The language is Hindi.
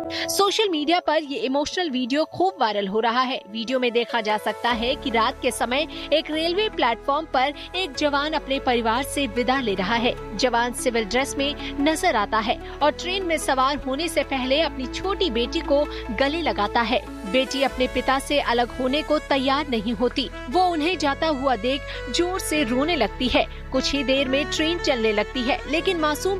सोशल मीडिया पर ये इमोशनल वीडियो खूब वायरल हो रहा है। वीडियो में देखा जा सकता है कि रात के समय एक रेलवे प्लेटफॉर्म पर एक जवान अपने परिवार से विदा ले रहा है। जवान सिविल ड्रेस में नजर आता है और ट्रेन में सवार होने से पहले अपनी छोटी बेटी को गले लगाता है। बेटी अपने पिता से अलग होने को तैयार नहीं होती। वो उन्हें जाता हुआ देख जोर से रोने लगती है। कुछ ही देर में ट्रेन चलने लगती है, लेकिन मासूम